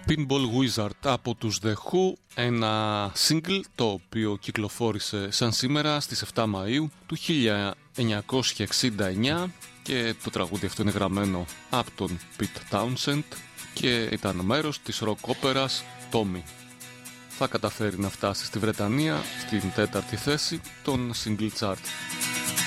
Pinball Wizard από τους The Who, ένα single το οποίο κυκλοφόρησε σαν σήμερα στις 7 Μαΐου του 1969 και το τραγούδι αυτό είναι γραμμένο από τον Pete Townshend και ήταν μέρος της rock όπερας Tommy. Θα καταφέρει να φτάσει στη Βρετανία στην 4η θέση των single chart.